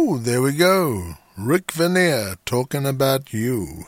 Oh, there we go. Rick Vanier, Talking About You.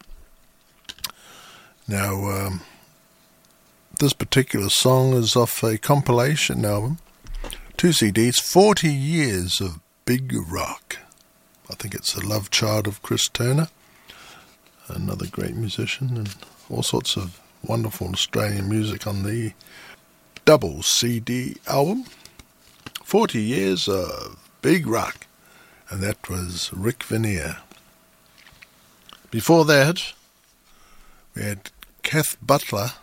Now, this particular song is off a compilation album, 2 CDs, 40 Years of Big Rock. I think it's a love child of Chris Turner, another great musician, and all sorts of wonderful Australian music on the double CD album, 40 Years of Big Rock, and that was Rick Vanier. Before that, we had Kath Butler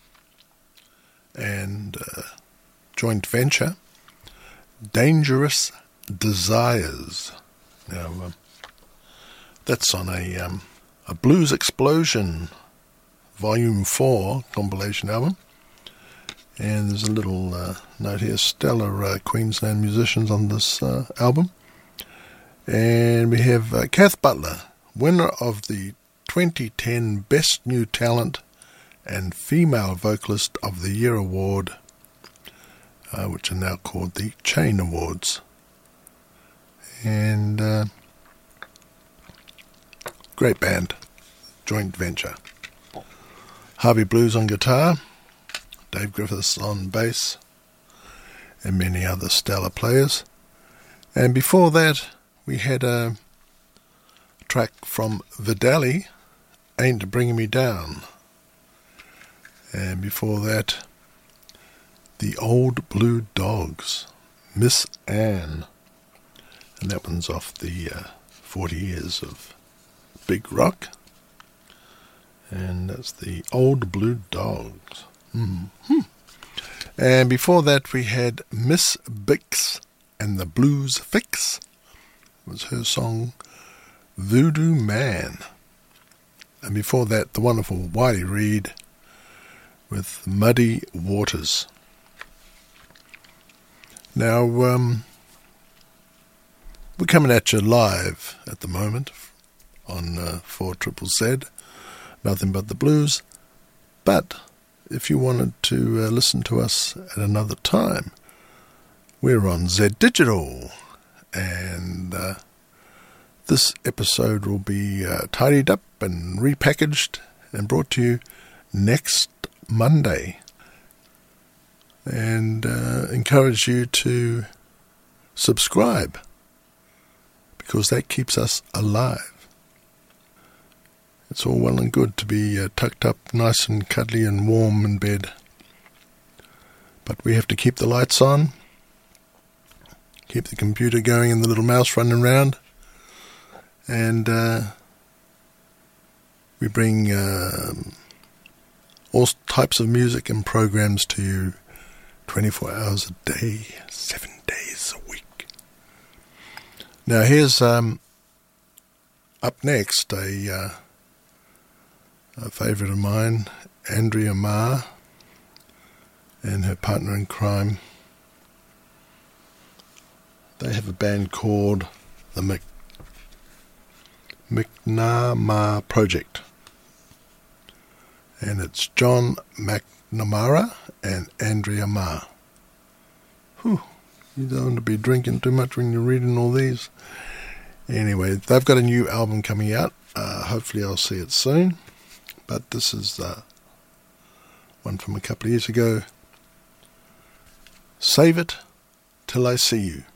and joint venture, Dangerous Desires. Now, that's on a Blues Explosion Volume 4 compilation album. And there's a little note here, stellar Queensland musicians on this album. And we have Kath Butler, winner of the 2010 Best New Talent and Female Vocalist of the Year Award, which are now called the Chain Awards. And great band, joint venture. Harvey Blues on guitar, Dave Griffiths on bass, and many other stellar players. And before that, we had a track from Vidali, Ain't Bringing Me Down. And before that, the Old Blue Dogs, Miss Anne. And that one's off the 40 Years of Big Rock. And that's the Old Blue Dogs. Mm-hmm. And before that, we had Miss Bix and the Blues Fix. It was her song, Voodoo Man. And before that, the wonderful Wiley Reid with Muddy Waters. Now, we're coming at you live at the moment on 4ZZZ, Nothing But the Blues. But if you wanted to listen to us at another time, we're on Z Digital. And this episode will be tidied up and repackaged and brought to you next Monday. And encourage you to subscribe, because that keeps us alive. It's all well and good to be tucked up nice and cuddly and warm in bed, but we have to keep the lights on, keep the computer going and the little mouse running around, and we bring all types of music and programs to you 24 hours a day, 7 days a week. Now here's up next a favourite of mine, Andrea Marr and her partner in crime. They have a band called the McNamara Project, and it's John McNamara and Andrea Marr. Whew, you don't want to be drinking too much when you're reading all these. Anyway, they've got a new album coming out. Hopefully I'll see it soon. But this is one from a couple of years ago. Save It Till I See You.